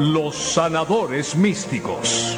Los sanadores místicos.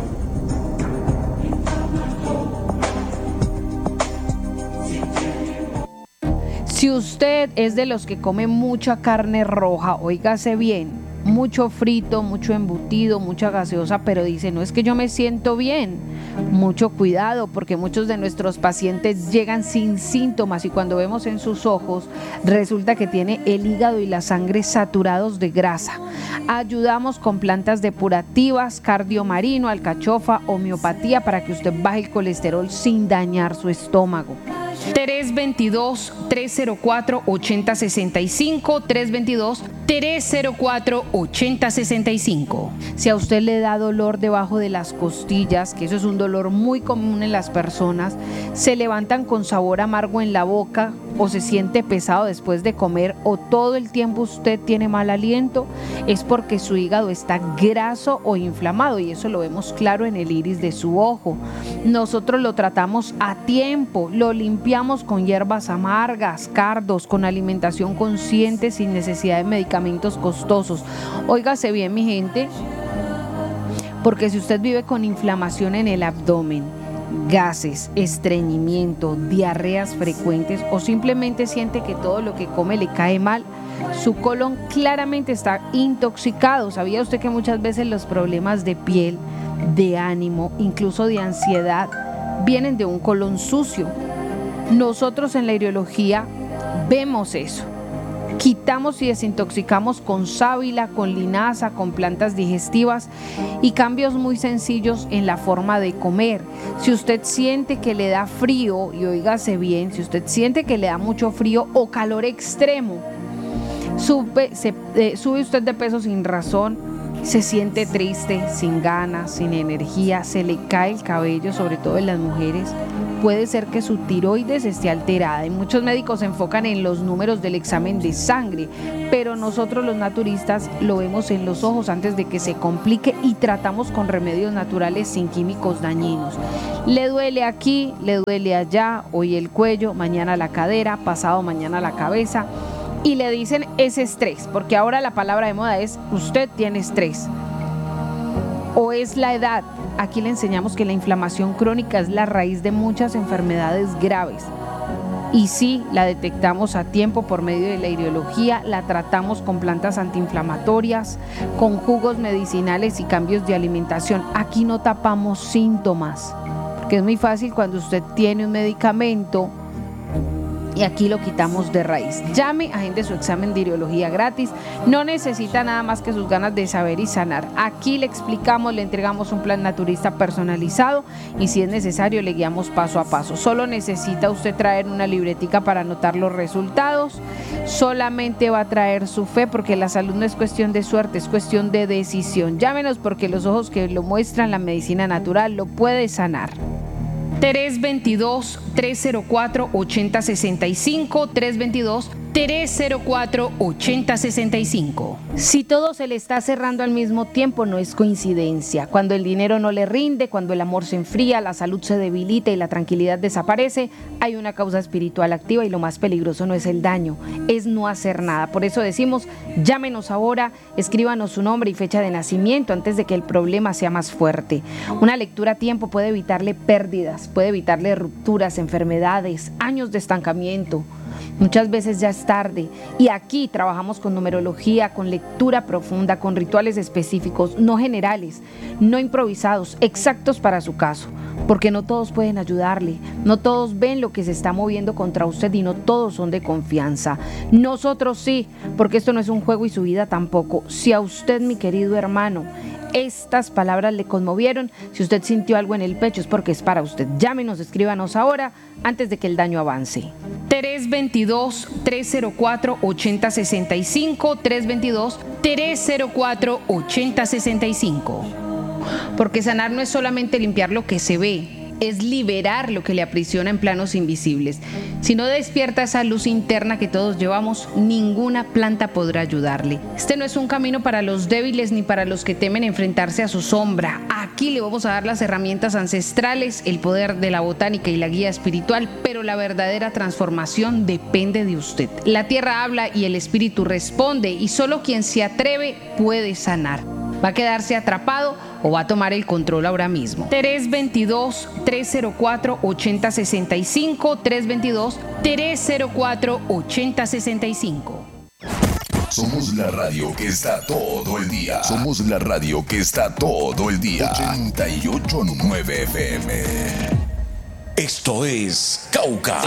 Si usted es de los que come mucha carne roja, óigase bien, mucho frito, mucho embutido, mucha gaseosa, pero dice, no es que yo me siento bien, mucho cuidado, porque muchos de nuestros pacientes llegan sin síntomas y cuando vemos en sus ojos, resulta que tiene el hígado y la sangre saturados de grasa. Ayudamos con plantas depurativas, cardiomarino, alcachofa, homeopatía para que usted baje el colesterol sin dañar su estómago. 322-304-8065, 322-304-8065. Si a usted le da dolor debajo de las costillas, que eso es un dolor muy común en las personas, se levantan con sabor amargo en la boca o se siente pesado después de comer o todo el tiempo usted tiene mal aliento, es porque su hígado está graso o inflamado y eso lo vemos claro en el iris de su ojo. Nosotros lo tratamos a tiempo, lo limpiamos con hierbas amargas, cardos, con alimentación consciente sin necesidad de medicamentos costosos. Óigase bien, mi gente, porque si usted vive con inflamación en el abdomen, gases, estreñimiento, diarreas frecuentes o simplemente siente que todo lo que come le cae mal, su colon claramente está intoxicado. ¿Sabía usted que muchas veces los problemas de piel, de ánimo, incluso de ansiedad, vienen de un colon sucio? Nosotros en la iriología vemos eso. Quitamos y desintoxicamos con sábila, con linaza, con plantas digestivas y cambios muy sencillos en la forma de comer. Si usted siente que le da frío, y óigase bien, si usted siente que le da mucho frío o calor extremo, sube usted de peso sin razón, se siente triste, sin ganas, sin energía, se le cae el cabello, sobre todo en las mujeres, puede ser que su tiroides esté alterada y muchos médicos se enfocan en los números del examen de sangre, pero nosotros los naturistas lo vemos en los ojos antes de que se complique y tratamos con remedios naturales sin químicos dañinos. Le duele aquí, le duele allá, hoy el cuello, mañana la cadera, pasado mañana la cabeza. Y le dicen es estrés, porque ahora la palabra de moda es usted tiene estrés. O es la edad. Aquí le enseñamos que la inflamación crónica es la raíz de muchas enfermedades graves. Y sí, la detectamos a tiempo por medio de la iriología, la tratamos con plantas antiinflamatorias, con jugos medicinales y cambios de alimentación. Aquí no tapamos síntomas, porque es muy fácil cuando usted tiene un medicamento y aquí lo quitamos de raíz. Llame, agende su examen de iriología gratis. No necesita nada más que sus ganas de saber y sanar. Aquí le explicamos, le entregamos un plan naturista personalizado y si es necesario le guiamos paso a paso. Solo necesita usted traer una libretica para anotar los resultados. Solamente va a traer su fe porque la salud no es cuestión de suerte, es cuestión de decisión. Llámenos porque los ojos que lo muestran la medicina natural lo puede sanar. 322-304-8065, 322-304-8065. Si todo se le está cerrando al mismo tiempo, no es coincidencia. Cuando el dinero no le rinde, cuando el amor se enfría, la salud se debilita y la tranquilidad desaparece, hay una causa espiritual activa y lo más peligroso no es el daño, es no hacer nada. Por eso decimos, llámenos ahora, escríbanos su nombre y fecha de nacimiento antes de que el problema sea más fuerte. Una lectura a tiempo puede evitarle pérdidas, puede evitarle rupturas, enfermedades, años de estancamiento. Muchas veces ya es tarde y aquí trabajamos con numerología, con lectura profunda, con rituales específicos, no generales, no improvisados, exactos para su caso, porque no todos pueden ayudarle, no todos ven lo que se está moviendo contra usted y no todos son de confianza. Nosotros sí, porque esto no es un juego y su vida tampoco. Si a usted, mi querido hermano, estas palabras le conmovieron, si usted sintió algo en el pecho es porque es para usted. Llámenos, escríbanos ahora antes de que el daño avance. 322-304-8065, 322-304-8065. Porque sanar no es solamente limpiar lo que se ve, es liberar lo que le aprisiona en planos invisibles. Si no despierta esa luz interna que todos llevamos, ninguna planta podrá ayudarle. Este no es un camino para los débiles ni para los que temen enfrentarse a su sombra. Aquí le vamos a dar las herramientas ancestrales, el poder de la botánica y la guía espiritual, pero la verdadera transformación depende de usted. La tierra habla y el espíritu responde y solo quien se atreve puede sanar. ¿Va a quedarse atrapado o va a tomar el control ahora mismo? 322-304-8065, 322-304-8065. Somos la radio que está todo el día. Somos la radio que está todo el día. 88.9 FM. Esto es Cauca.